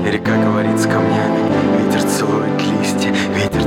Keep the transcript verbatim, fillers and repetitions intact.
И река говорит с камнями, ветер целует листья, ветер